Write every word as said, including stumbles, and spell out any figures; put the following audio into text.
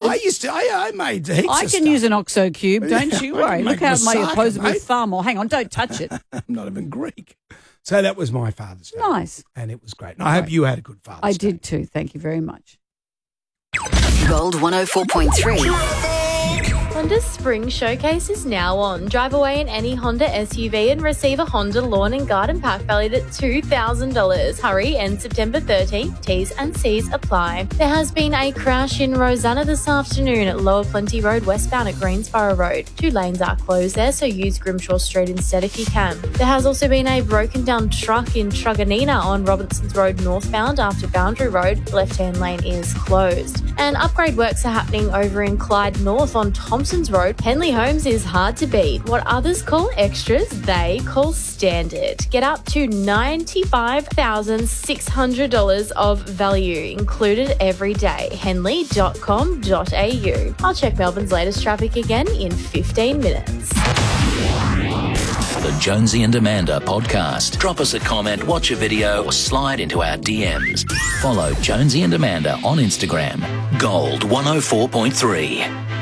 I used to. I, I made heaps I of can stuff. use an OXO cube, don't Yeah, you I worry. can Look make out my moussaka, opposable mate. thumb. Or hang on, don't touch it. I'm not even Greek. So that was my Father's Day. Nice. And it was great. And I hope you had a good Father's I Day. did too. Thank you very much. Gold one oh four point three. Honda's Spring Showcase is now on. Drive away in any Honda S U V and receive a Honda Lawn and Garden Pack valued at two thousand dollars. Hurry, end September thirteenth. T's and C's apply. There has been a crash in Rosanna this afternoon at Lower Plenty Road westbound at Greensborough Road. Two lanes are closed there, so use Grimshaw Street instead if you can. There has also been a broken down truck in Truganina on Robinsons Road northbound after Boundary Road. The left-hand lane is closed. And upgrade works are happening over in Clyde North on Thompson's Road. Henley Homes is hard to beat. What others call extras, they call standard. Get up to ninety-five thousand six hundred dollars of value included every day. henley dot com dot a u. I'll check Melbourne's latest traffic again in fifteen minutes. The Jonesy and Amanda podcast. Drop us a comment, watch a video, or slide into our D Ms. Follow Jonesy and Amanda on Instagram. Gold one oh four point three.